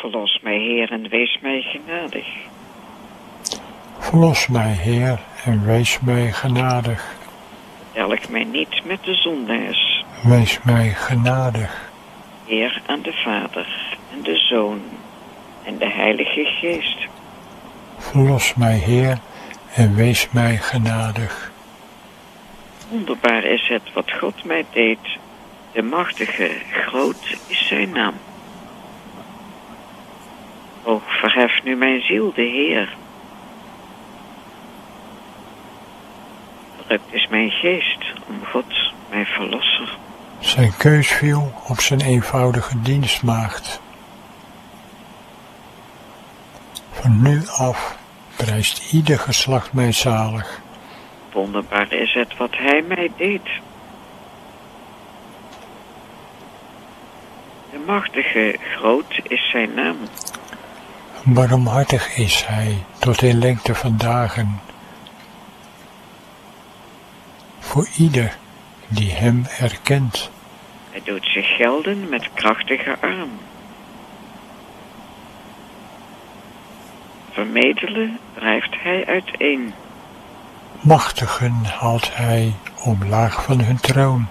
Verlos mij, Heer, en wees mij genadig. Verlos mij, Heer, en wees mij genadig. Verdelg mij niet met de zondaars. Wees mij genadig. Heer, aan de Vader, en de Zoon, en de Heilige Geest. Verlos mij, Heer, en wees mij genadig. Wonderbaar is het wat God mij deed. De machtige, groot is zijn naam. O, verhef nu mijn ziel, de Heer. Verrukt is mijn geest om God, mijn verlosser. Zijn keus viel op zijn eenvoudige dienstmaagd. Van nu af prijst ieder geslacht mij zalig. Wonderbaar is het wat hij mij deed. De machtige, groot is zijn naam. Barmhartig is hij tot in lengte van dagen. Voor ieder die hem erkent. Hij doet zich gelden met krachtige arm. Vermedelen drijft hij uiteen. Machtigen haalt hij omlaag van hun troon.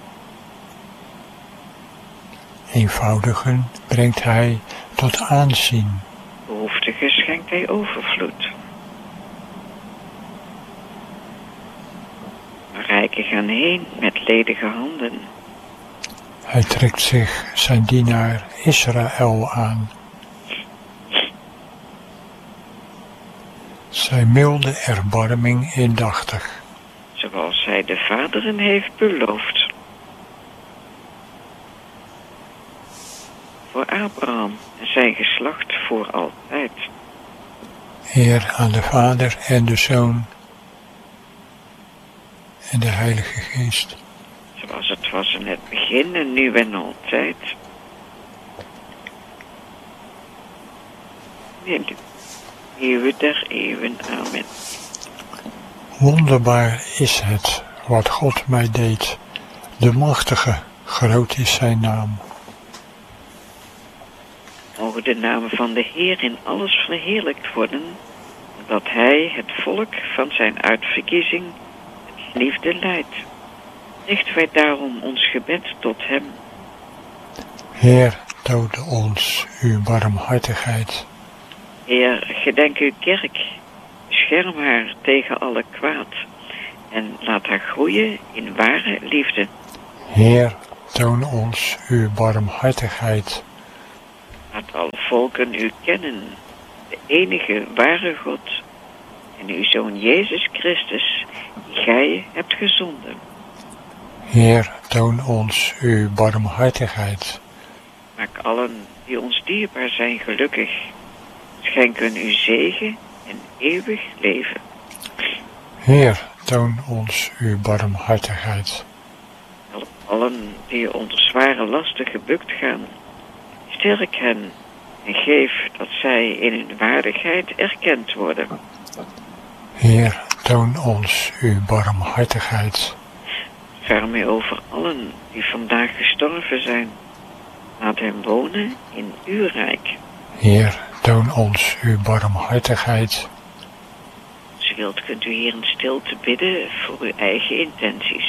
Eenvoudigen brengt hij tot aanzien. Behoeftigen schenkt hij overvloed. Rijken gaan heen met ledige handen. Hij trekt zich zijn dienaar Israël aan. Zijn milde erbarming indachtig. Zoals hij de vaderen heeft beloofd. Voor Abraham en zijn geslacht voor altijd. Heer aan de Vader en de Zoon en de Heilige Geest. Zoals het was in het begin en nu en altijd. In de eeuwen der eeuwen. Amen. Wonderbaar is het wat God mij deed. De machtige, groot is zijn naam. Mogen de naam van de Heer in alles verheerlijkt worden, dat hij het volk van zijn uitverkiezing met liefde leidt. Richten wij daarom ons gebed tot hem. Heer, toon ons uw barmhartigheid. Heer, gedenk uw kerk, bescherm haar tegen alle kwaad en laat haar groeien in ware liefde. Heer, toon ons uw barmhartigheid. Laat alle volken u kennen, de enige ware God en uw Zoon Jezus Christus, die gij hebt gezonden. Heer, toon ons uw barmhartigheid. Maak allen die ons dierbaar zijn gelukkig. Schenk hun uw zegen en eeuwig leven. Heer, toon ons uw barmhartigheid. Help allen die onder zware lasten gebukt gaan. Sterk hen en geef dat zij in hun waardigheid erkend worden. Heer, toon ons uw barmhartigheid. Verm u over allen die vandaag gestorven zijn. Laat hen wonen in uw rijk. Heer, toon ons uw barmhartigheid. Als u wilt kunt u hier in stilte bidden voor uw eigen intenties.